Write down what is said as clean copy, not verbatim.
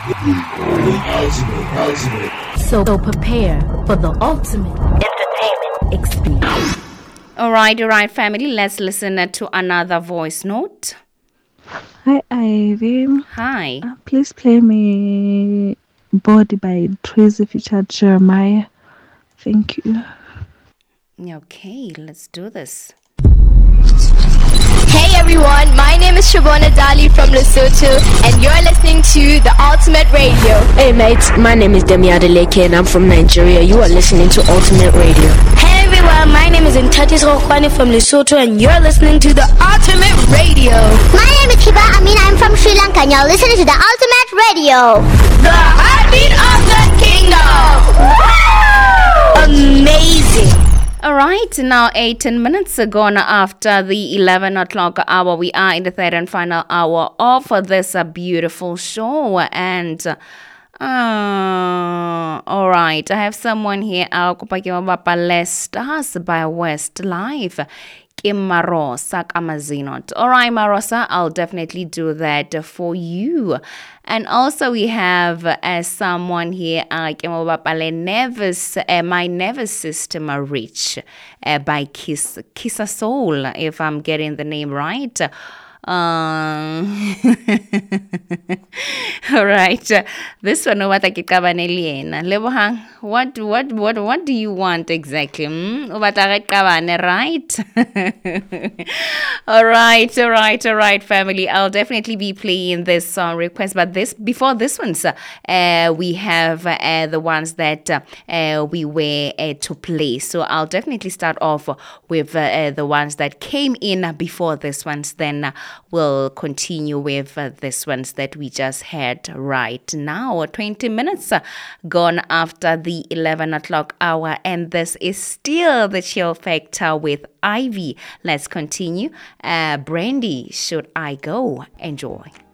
So prepare for the ultimate entertainment experience. All right, family. Let's listen to another voice note. Hi, Ivy. Hi. Please play me Body by Tracy featured Jeremiah. Thank you. Okay, let's do this. Hey everyone, my name is Shabona Dali from Lesotho and you're listening to The Ultimate Radio. Hey mates, my name is Demi Adeleke and I'm from Nigeria. You are listening to Ultimate Radio. Hey everyone, my name is Ntatis Rokwani from Lesotho and you're listening to The Ultimate Radio. My name is Kiba Amin, I'm from Sri Lanka and you're listening to The Ultimate Radio. The heartbeat of the kingdom. Woo! Amazing. All right, now 18 minutes gone after the 11 o'clock hour. We are in the third and final hour of this beautiful show. And, all right, I have someone here. Let's Stars by Westlife. Marosa Kamazinot. All right, Marosa, I'll definitely do that for you. And also we have someone here, My Nervous System Rich by Kissa Soul, if I'm getting the name right. All right, this one what do you want exactly? Right? All right, family. I'll definitely be playing this song request, but before this ones, we have the ones that we were to play. So I'll definitely start off with the ones that came in before this ones. Then we'll continue with this ones that we just had right now. 20 minutes gone after the 11 o'clock hour, and this is still the Chill Factor with Ivy. Let's continue. Brandy, Should I Go? Enjoy.